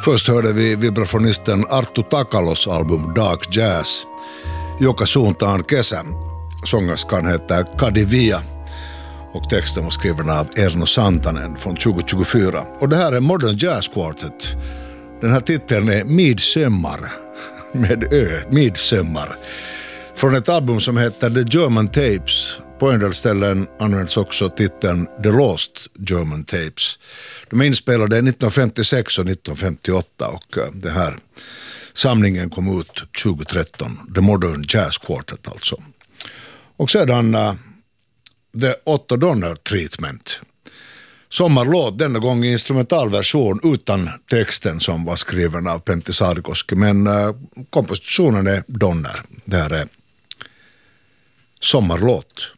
Först hörde vi vibrafonisten Arttu Takalos album Dark Jazz, Joka suuntaan kesä. Sångerskan heter Kadivia och texten var skriven av Erno Santanen från 2024. Och det här är Modern Jazz Quartet. Den här titeln är Midsommar, med ö, Midsommar. Från ett album som heter The German Tapes. På en del ställen används också titeln The Lost German Tapes. De är inspelade 1956 och 1958 och den här samlingen kom ut 2013. The Modern Jazz Quartet alltså. Och sedan The Otto Donner Treatment. Sommarlåt, denna gång i instrumentalversion utan texten som var skriven av Pentti Saarikoski. Men kompositionen är Donner. Det här är sommarlåt.